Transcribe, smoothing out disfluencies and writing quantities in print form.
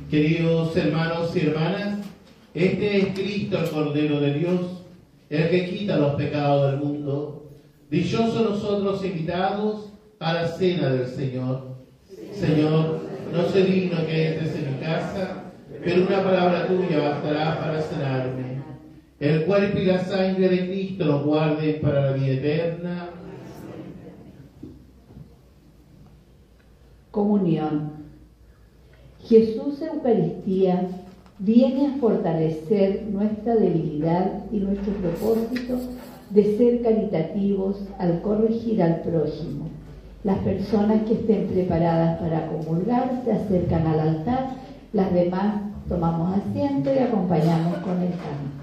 Queridos hermanos y hermanas, este es Cristo, el Cordero de Dios, el que quita los pecados del mundo. Dichosos nosotros invitados a la cena del Señor. Señor, no soy digno que entres en mi casa, pero una palabra tuya bastará para sanarme. El cuerpo y la sangre de Cristo nos guarden para la vida eterna. Comunión. Jesús Eucaristía viene a fortalecer nuestra debilidad y nuestro propósito de ser caritativos al corregir al prójimo. Las personas que estén preparadas para comulgar se acercan al altar, las demás tomamos asiento y acompañamos con el canto.